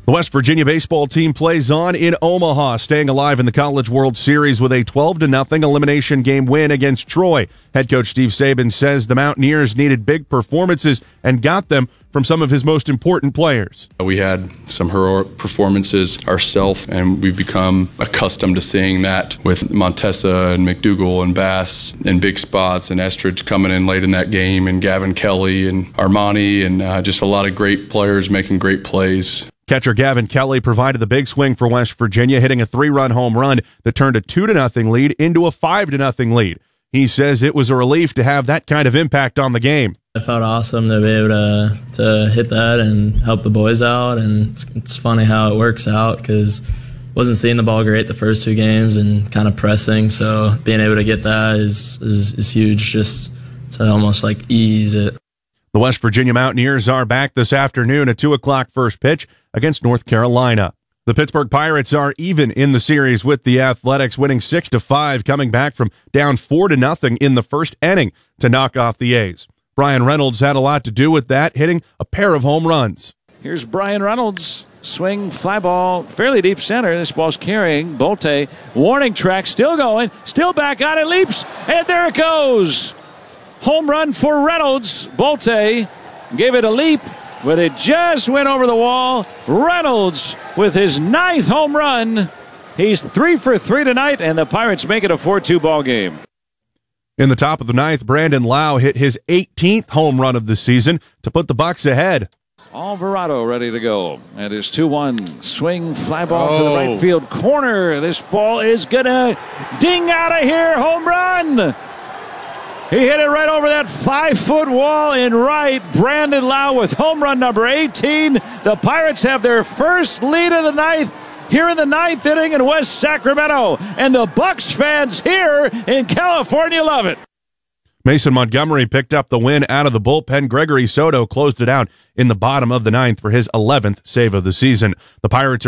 The West Virginia baseball team plays on in Omaha, staying alive in the College World Series with a 12-0 elimination game win against Troy. Head coach Steve Saban says the Mountaineers needed big performances and got them from some of his most important players. We had some heroic performances ourselves, and we've become accustomed to seeing that with Montessa and McDougal and Bass in big spots, and Estridge coming in late in that game, and Gavin Kelly and Armani, and just a lot of great players making great plays. Catcher Gavin Kelly provided the big swing for West Virginia, hitting a 3-run home run that turned a 2-0 lead into a 5-0 lead. He says it was a relief to have that kind of impact on the game. It felt awesome to be able to hit that and help the boys out, and it's funny how it works out because wasn't seeing the ball great the first two games and kind of pressing, so being able to get that is huge, just to almost like ease it. The West Virginia Mountaineers are back this afternoon at 2 o'clock first pitch against North Carolina. The Pittsburgh Pirates are even in the series with the Athletics, winning 6-5, coming back from down 4-0 in the first inning to knock off the A's. Brian Reynolds had a lot to do with that, hitting a pair of home runs. Here's Brian Reynolds. Swing, fly ball, fairly deep center. This ball's carrying. Bolte, warning track, still going, still back on it, leaps, and there it goes. Home run for Reynolds. Bolte gave it a leap, but it just went over the wall. Reynolds with his 9th home run. He's 3 for 3 tonight, and the Pirates make it a 4-2 ball game. In the top of the 9th, Brandon Lau hit his 18th home run of the season to put the Bucs ahead. Alvarado ready to go. And his 2-1 swing, fly ball to the right field corner. This ball is going to ding out of here. Home run. He hit it right over that 5-foot wall in right. Brandon Lau with home run number 18. The Pirates have their first lead of the ninth here in the 9th inning in West Sacramento. And the Bucs fans here in California love it. Mason Montgomery picked up the win out of the bullpen. Gregory Soto closed it out in the bottom of the 9th for his 11th save of the season. The Pirates are